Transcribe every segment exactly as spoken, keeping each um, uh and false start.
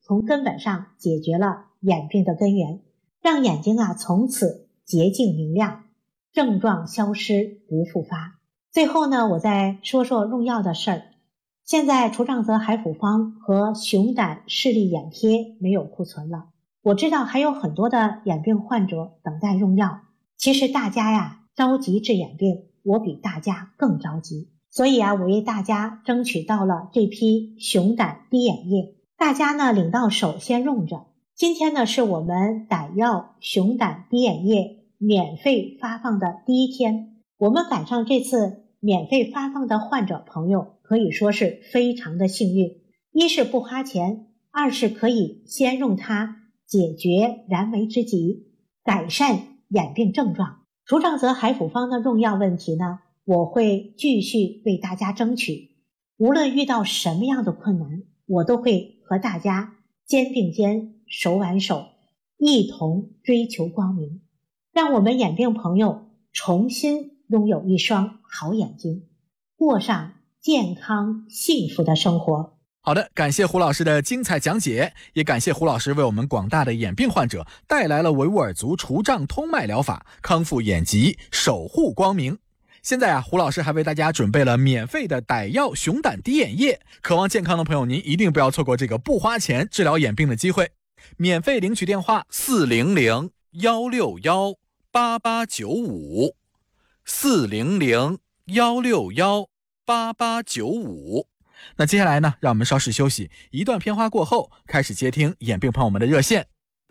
从根本上解决了眼病的根源，让眼睛啊从此洁净明亮，症状消失不复发。最后呢，我再说说用药的事儿。现在除障泽海辅方和熊胆视力眼贴没有库存了，我知道还有很多的眼病患者等待用药。其实大家呀着急治眼病，我比大家更着急，所以啊，我为大家争取到了这批熊胆滴眼液，大家呢领到手先用着。今天呢是我们胆药熊胆滴眼液免费发放的第一天，我们赶上这次免费发放的患者朋友可以说是非常的幸运，一是不花钱，二是可以先用它解决燃眉之急，改善眼病症状。除障泽海辅方的用药问题呢，我会继续为大家争取，无论遇到什么样的困难，我都会和大家肩并肩手挽手，一同追求光明，让我们眼病朋友重新拥有一双好眼睛，过上健康幸福的生活。 好的，感谢胡老师的精彩讲解，也感谢胡老师为我们广大的眼病患者带来了维吾尔族除障通脉疗法，康复眼疾，守护光明。现在啊，胡老师还为大家准备了免费的胆药熊胆滴眼液，渴望健康的朋友您一定不要错过这个不花钱治疗眼病的机会。免费领取电话四零零一六一八八九五 四零零一六一八八九五。那接下来呢，让我们稍事休息，一段片花过后，开始接听眼病朋友们的热线。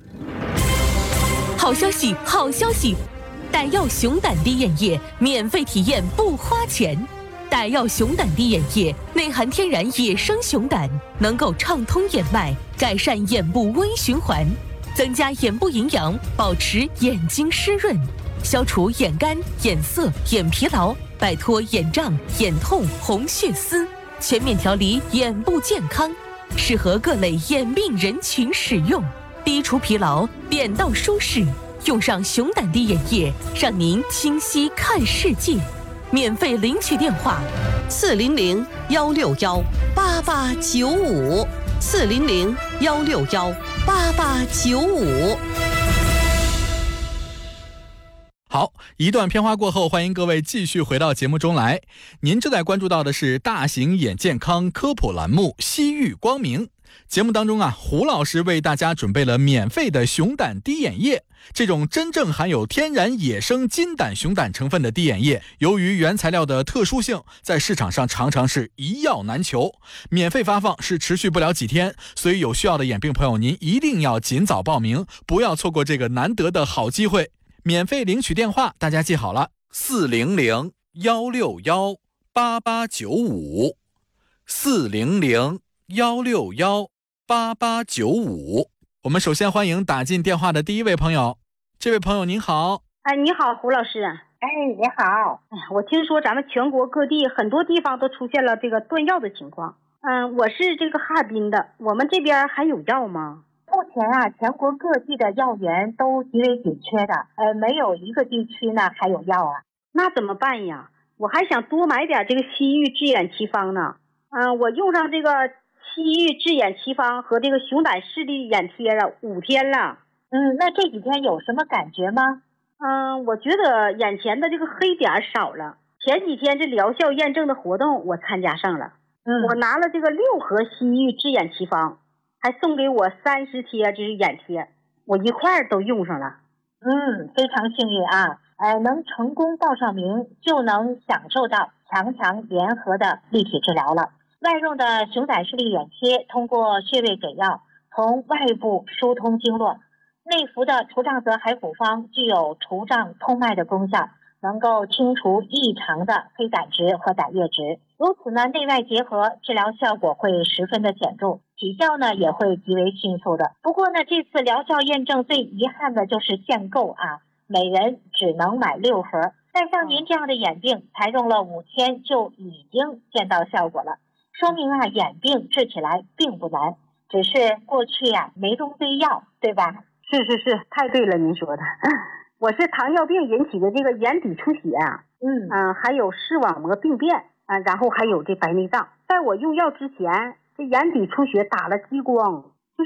好消息，好消息！胆药熊胆滴眼液免费体验不花钱。胆药熊胆滴眼液内含天然野生熊胆，能够畅通眼脉，改善眼部微循环，增加眼部营养，保持眼睛湿润，消除眼干、眼涩、眼疲劳，摆脱眼胀、眼痛、红血丝，全面调理眼部健康，适合各类眼病人群使用，低除疲劳，点到舒适。用上熊胆滴眼液，让您清晰看世界。免费领取电话： 四零零幺六幺八八九五，四零零幺六幺八八九五。 好，一段片花过后，欢迎各位继续回到节目中来。您正在关注到的是大型眼健康科普栏目《西域光明》。节目当中啊，胡老师为大家准备了免费的熊胆滴眼液。这种真正含有天然野生金胆熊胆成分的滴眼液，由于原材料的特殊性，在市场上常常是一药难求。免费发放是持续不了几天，所以有需要的眼病朋友您一定要尽早报名，不要错过这个难得的好机会。免费领取电话大家记好了：四零零幺六幺八八九五 四零零幺六幺八八九五。我们首先欢迎打进电话的第一位朋友。这位朋友您好。 哎，你好，胡老师。 哎，你好。 哎呀，我听说咱们全国各地很多地方都出现了这个断药的情况。嗯，我是这个哈尔滨的，我们这边还有药吗？ 目前啊，全国各地的药源都极为紧缺的，呃，没有一个地区呢还有药啊。 那怎么办呀？我还想多买点这个西域治眼奇方呢。嗯，我用上这个西域治眼奇方和这个熊胆视力眼贴了五天了。 嗯，那这几天有什么感觉吗？ 嗯，我觉得眼前的这个黑点少了。前几天这疗效验证的活动我参加上了。嗯，我拿了这个六盒西域治眼奇方，还送给我三十贴就是眼贴，我一块儿都用上了。 嗯，非常幸运啊！呃，能成功报上名，就能享受到强强联合的立体治疗了。外用的熊胆视力眼贴通过穴位给药，从外部疏通经络；内服的除障泽海辅方具有除障通脉的功效，能够清除异常的黑胆值和胆液值。如此呢，内外结合，治疗效果会十分的显著，起效呢也会极为迅速的。不过呢，这次疗效验证最遗憾的就是限购啊，每人只能买六盒。但像您这样的眼病，才用了五天就已经见到效果了，说明啊，眼病治起来并不难，只是过去啊没用对药，对吧？ 是是是，太对了，您说的。我是糖尿病引起的这个眼底出血啊，嗯嗯、呃，还有视网膜病变啊、呃，然后还有这白内障。在我用药之前，这眼底出血打了激光，